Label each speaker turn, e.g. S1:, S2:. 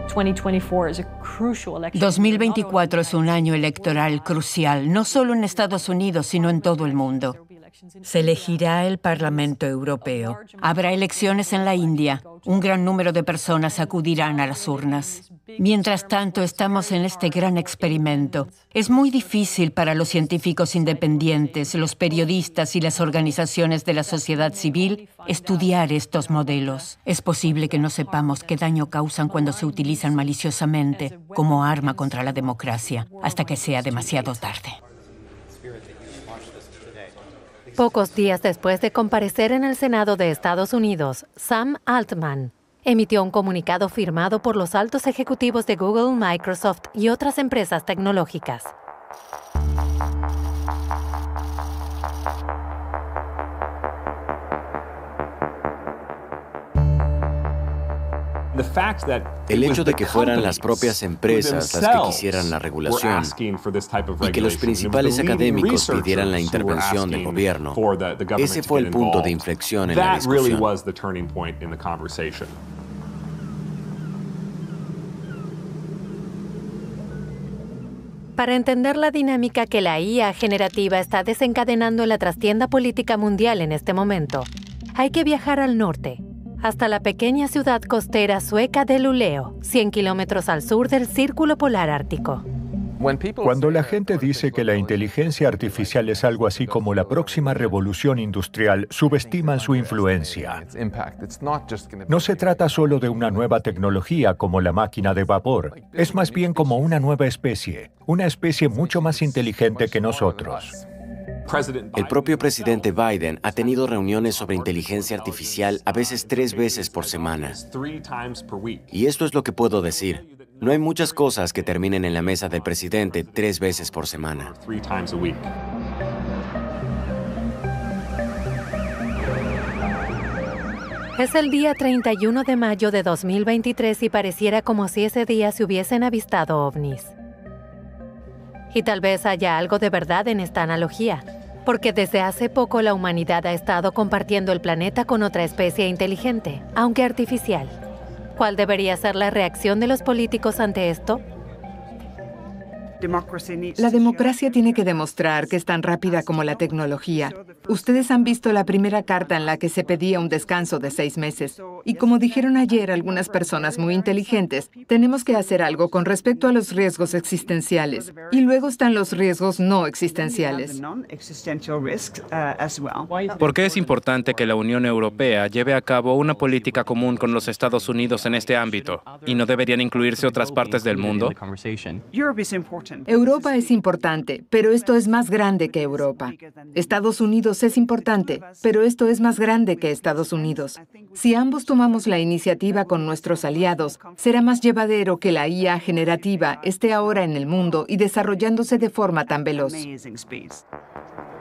S1: 2024 es un año electoral crucial, no solo en Estados Unidos, sino en todo el mundo. Se elegirá el Parlamento Europeo. Habrá elecciones en la India. Un gran número de personas acudirán a las urnas. Mientras tanto, estamos en este gran experimento. Es muy difícil para los científicos independientes, los periodistas y las organizaciones de la sociedad civil estudiar estos modelos. Es posible que no sepamos qué daño causan cuando se utilizan maliciosamente como arma contra la democracia, hasta que sea demasiado tarde.
S2: Pocos días después de comparecer en el Senado de Estados Unidos, Sam Altman emitió un comunicado firmado por los altos ejecutivos de Google, Microsoft y otras empresas tecnológicas.
S3: El hecho de que fueran las propias empresas las que quisieran la regulación y que los principales académicos pidieran la intervención del gobierno, ese fue el punto de inflexión en la discusión.
S2: Para entender la dinámica que la IA generativa está desencadenando en la trastienda política mundial en este momento, hay que viajar al norte, hasta la pequeña ciudad costera sueca de Luleå, 100 kilómetros al sur del Círculo Polar Ártico.
S4: Cuando la gente dice que la inteligencia artificial es algo así como la próxima revolución industrial, subestiman su influencia. No se trata solo de una nueva tecnología como la máquina de vapor, es más bien como una nueva especie, una especie mucho más inteligente que nosotros.
S3: El propio presidente Biden ha tenido reuniones sobre inteligencia artificial a veces 3 veces por semana. Y esto es lo que puedo decir. No hay muchas cosas que terminen en la mesa del presidente 3 veces por semana.
S2: Es el día 31 de mayo de 2023 y pareciera como si ese día se hubiesen avistado ovnis. Y tal vez haya algo de verdad en esta analogía, porque desde hace poco la humanidad ha estado compartiendo el planeta con otra especie inteligente, aunque artificial. ¿Cuál debería ser la reacción de los políticos ante esto?
S5: La democracia tiene que demostrar que es tan rápida como la tecnología. Ustedes han visto la primera carta en la que se pedía un descanso de 6 meses. Y como dijeron ayer algunas personas muy inteligentes, tenemos que hacer algo con respecto a los riesgos existenciales. Y luego están los riesgos no existenciales.
S6: ¿Por qué es importante que la Unión Europea lleve a cabo una política común con los Estados Unidos en este ámbito? ¿Y no deberían incluirse otras partes del mundo?
S5: Europa es importante, pero esto es más grande que Europa. Estados Unidos es importante, pero esto es más grande que Estados Unidos. Si ambos tomamos la iniciativa con nuestros aliados, será más llevadero que la IA generativa esté ahora en el mundo y desarrollándose de forma tan veloz.